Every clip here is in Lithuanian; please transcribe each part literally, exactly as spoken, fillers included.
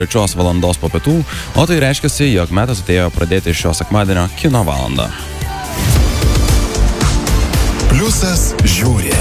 trečios valandos po pietų, o tai reiškiasi, jog metas atėjo pradėti šio sekmadienio kino valandą. Pliusas žiūri.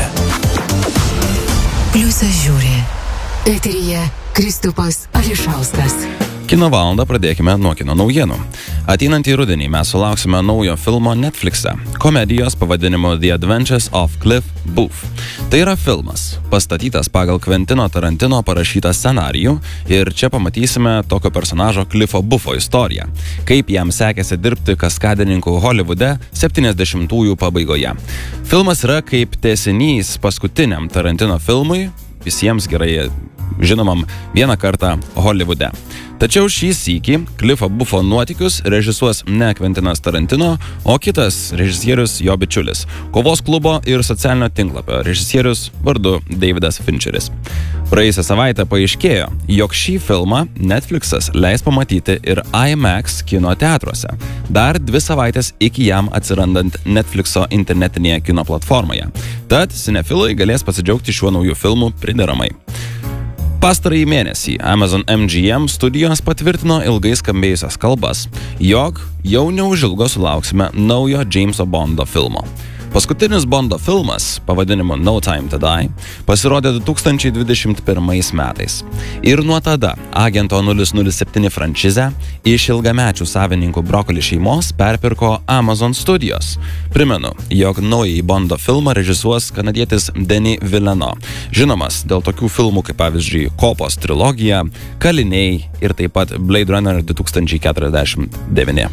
Pliusas žiūri. Eteryje Kristupas Ališauskas. Kino valandą pradėkime nuo kino naujienų. Ateinantį rudenį mes sulauksime naujo filmo Netflix'e, komedijos pavadinimu The Adventures of Cliff Booth. Tai yra filmas, pastatytas pagal Quentino Tarantino parašytą scenarijų ir čia pamatysime tokio personažo Cliffo Bootho istoriją, kaip jam sekėsi dirbti kaskadininku Holivude septyniasdešimtųjų pabaigoje. Filmas yra kaip tęsinys paskutiniam Tarantino filmui, visiems gerai žinomam Vieną kartą Holivude. Tačiau šį sykį Cliffo Bootho nuotykius režisuos ne Quentinas Tarantino, o kitas režisierius, jo bičiulis, kovos klubo ir socialinio tinklapio režisierius vardu Davidas Fincheris. Praėjusią savaitę paaiškėjo, jog šį filmą Netflix'as leis pamatyti ir IMAX kino teatruose, dar dvi savaitės iki jam atsirandant Netflix'o internetinėje kino platformoje. Tad cinefilai galės pasidžiaugti šiuo nauju filmu prideramai. Pastarąjį mėnesį Amazon M G M studijos patvirtino ilgai skambėjusias kalbas, jog jau neužilgo sulauksime naujo Jameso Bondo filmo. Paskutinis Bondo filmas, pavadinimu No Time to Die, pasirodė du tūkstančiai dvidešimt pirmais metais. Ir nuo tada Agento nulis nulis septyni franšizę iš ilgamečių savininkų Brokoli šeimos perpirko Amazon studijos. Primenu, jog naująjį Bondo filmą režisuos kanadietis Denis Villeneuve, žinomas dėl tokių filmų kaip pavyzdžiui Kopos trilogija, Kaliniai ir taip pat Blade Runner du tūkstančiai keturiasdešimt devyni.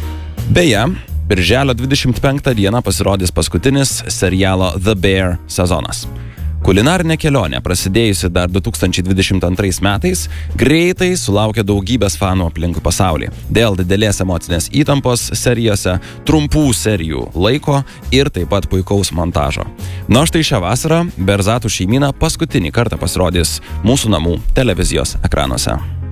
Beje, Birželio dvidešimt penktą dieną pasirodys paskutinis serialo The Bear sezonas. Kulinarinė kelionė, prasidėjusi dar du tūkstančiai dvidešimt antrais metais, greitai sulaukė daugybės fanų aplink pasaulį. Dėl didelės emocinės įtampos serijose, trumpų serijų laiko ir taip pat puikaus montažo. Na štai šią vasarą Berzatų šeimyna paskutinį kartą pasirodys mūsų namų televizijos ekranuose.